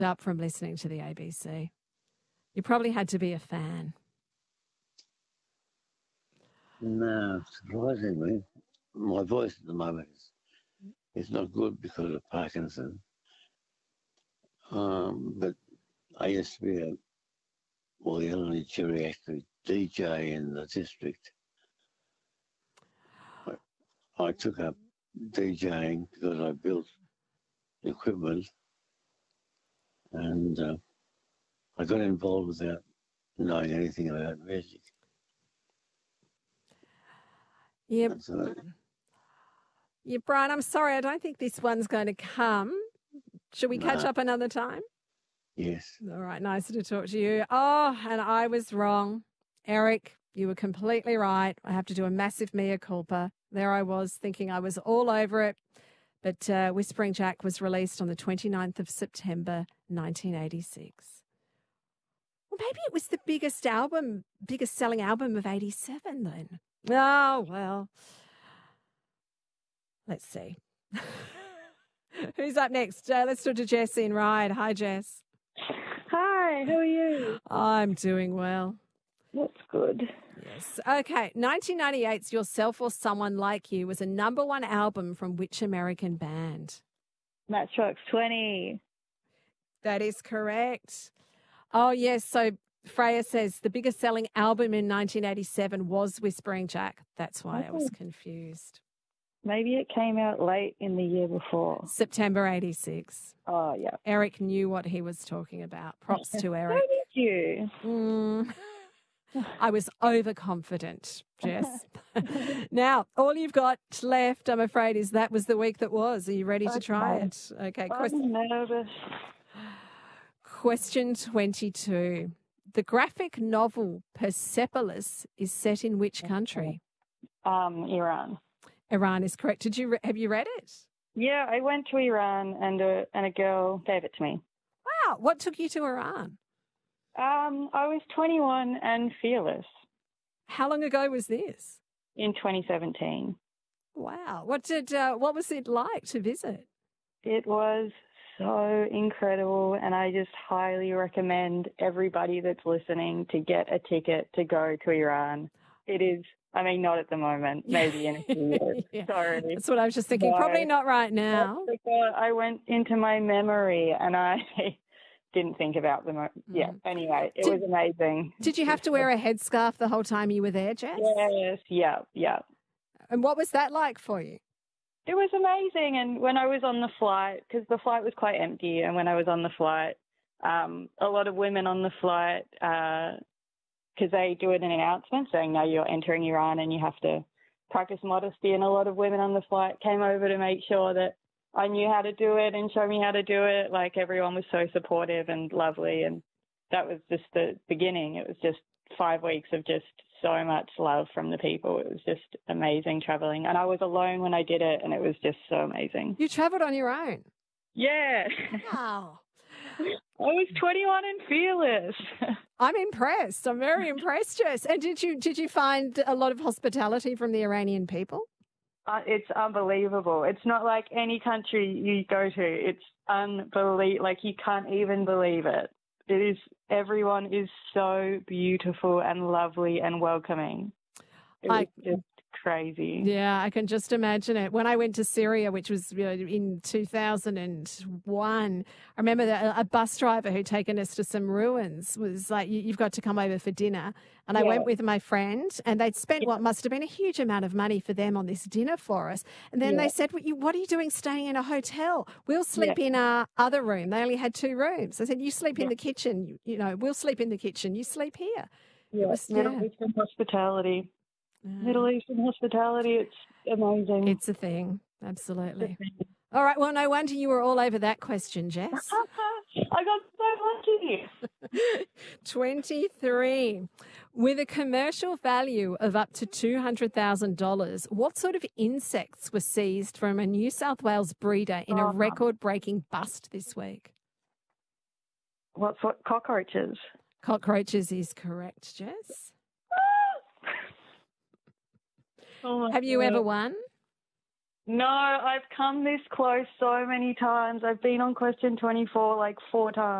up from listening to the ABC? You probably had to be a fan. No, surprisingly, my voice at the moment is not good because of Parkinson. But I used to be the only geriatric DJ in the district. I took up DJing because I built equipment, and I got involved without knowing anything about music. Yep. Yeah, Brian, I'm sorry. I don't think this one's going to come. Should we catch up another time? Yes. All right. Nice to talk to you. Oh, and I was wrong. Eric, you were completely right. I have to do a massive mea culpa. There I was thinking I was all over it. But Whispering Jack was released on the 29th of September, 1986. Well, maybe it was the biggest selling album of 87 then. Oh, well. Let's see. Who's up next? Let's talk to Jess in Ryde. Hi, Jess. Hi, how are you? I'm doing well. That's good. Yes. Okay, 1998's Yourself or Someone Like You was a #1 album from which American band? Matchbox 20. That is correct. Oh, yes. So Freya says the biggest selling album in 1987 was Whispering Jack. That's why I was confused. Maybe it came out late in the year before. September 86. Oh, yeah. Eric knew what he was talking about. Props to Eric. How did you? I was overconfident, Jess. Now, all you've got left, I'm afraid, is That Was the Week That Was. Are you ready to try it? Okay. I'm nervous. Question 22. The graphic novel Persepolis is set in which country? Iran. Iran is correct. Have you read it? Yeah, I went to Iran and a girl gave it to me. Wow. What took you to Iran? I was 21 and fearless. How long ago was this? In 2017. Wow. What was it like to visit? It was so incredible, and I just highly recommend everybody that's listening to get a ticket to go to Iran. It is, I mean, not at the moment, maybe in a few years. Yeah. Sorry. That's what I was just thinking. Probably not right now. I went into my memory and I didn't think about them. Yeah, anyway, it was amazing. Did you have to wear a headscarf the whole time you were there, Jess? Yes, yeah. And what was that like for you? It was amazing. And when I was on the flight, because the flight was quite empty, and when I was on the flight, a lot of women on the flight, because they do it in an announcement saying, no, you're entering Iran and you have to practice modesty. And a lot of women on the flight came over to make sure that I knew how to do it and show me how to do it. Like, everyone was so supportive and lovely. And that was just the beginning. It was just 5 weeks of just so much love from the people. It was just amazing traveling. And I was alone when I did it, and it was just so amazing. You traveled on your own? Yeah. Wow. I was 21 and fearless. I'm impressed. I'm very impressed, Jess. And did you find a lot of hospitality from the Iranian people? It's unbelievable. It's not like any country you go to. It's unbelievable. Like, you can't even believe it. Everyone is so beautiful and lovely and welcoming. It was just crazy. Yeah, I can just imagine it. When I went to Syria, which was in 2001, I remember that a bus driver who'd taken us to some ruins was like, you've got to come over for dinner. And I went with my friend, and they'd spent what must have been a huge amount of money for them on this dinner for us. And then they said, what are you doing staying in a hotel? We'll sleep in our other room. They only had 2 rooms. I said, you sleep in the kitchen. We'll sleep in the kitchen. You sleep here. Yeah, Middle Eastern hospitality. Middle Eastern hospitality, it's amazing. It's a thing, absolutely. All right, well, no wonder you were all over that question, Jess. I got so lucky. 23. With a commercial value of up to $200,000, what sort of insects were seized from a New South Wales breeder in a record-breaking bust this week? What cockroaches? Cockroaches is correct, Jess. Oh, have you ever won? No, I've come this close so many times. I've been on question 24 like 4 times.